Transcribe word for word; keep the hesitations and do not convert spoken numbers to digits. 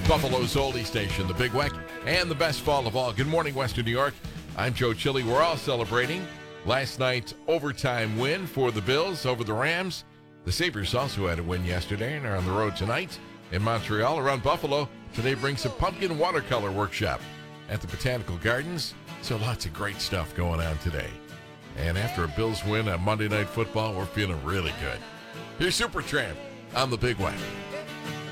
Buffalo's oldie station, the Big Weck, and the best fall of all. Good morning, Western New York. I'm Joe Chili. We're all celebrating last night's overtime win for the Bills over the Rams. The Sabres also had a win yesterday and are on the road tonight in Montreal. Around Buffalo, today brings a pumpkin watercolor workshop at the Botanical Gardens. So lots of great stuff going on today. And after a Bills win on Monday Night Football, we're feeling really good. Here's Supertramp on the Big Weck.